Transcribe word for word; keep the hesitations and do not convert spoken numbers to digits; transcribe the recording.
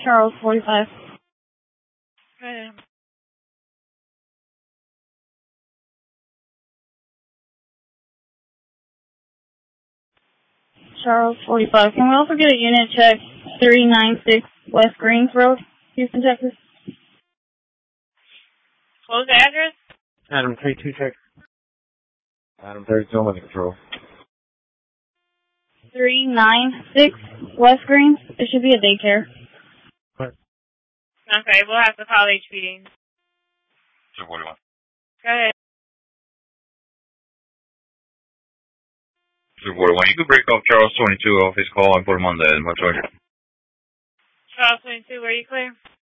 Charles forty-five. Go ahead. Charles forty-five. Can we also get a unit check three ninety-six West Greens Road, Houston, Texas? What was the address? Adam thirty-two, check. Adam thirty-two, I'm under control. three ninety-six West Greens. It should be a daycare. What? Okay, we'll have to call H P D. two forty-one. Go ahead. two forty-one. You could break off Charles twenty-two off his call and put him on the much order. Charles twenty-two, were you clear?